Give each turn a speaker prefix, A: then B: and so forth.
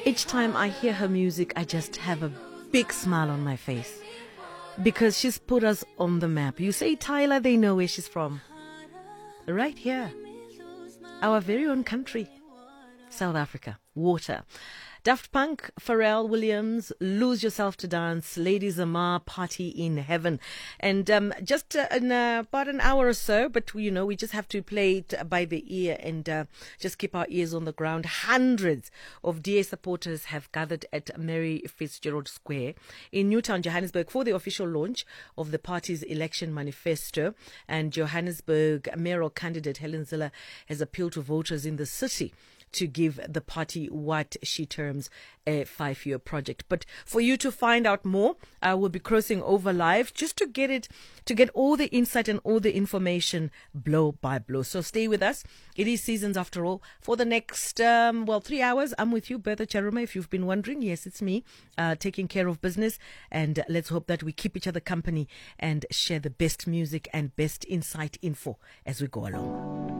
A: Each time I hear her music, I just have a big smile on my face because she's put us on the map. You say Tyla, they know where she's from. Right here, our very own country, South Africa, water. Daft Punk, Pharrell Williams, Lose Yourself to Dance, Lady Zamar, Party in Heaven. And just in about an hour or so, but we just have to play it by the ear and just keep our ears on the ground. Hundreds of DA supporters have gathered at Mary Fitzgerald Square in Newtown, Johannesburg for the official launch of the party's election manifesto. And Johannesburg mayoral candidate Helen Zille has appealed to voters in the city to give the party what she terms a 5-year project. But for you to find out more, we'll be crossing over live just to get all the insight and all the information blow by blow. So stay with us. It is Seasons after all. For the next 3 hours, I'm with you, Bertha Charuma. If you've been wondering, yes, it's me taking care of business. And let's hope that we keep each other company and share the best music and best insight info as we go along.